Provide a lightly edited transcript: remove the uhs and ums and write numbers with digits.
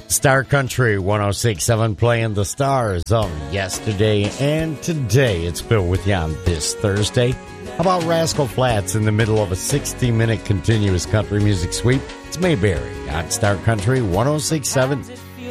Star Country 106.7 playing the stars of yesterday and today. It's Bill with you on this Thursday. How about Rascal Flatts in the middle of a 60-minute continuous country music sweep? It's Mayberry on Star Country 106.7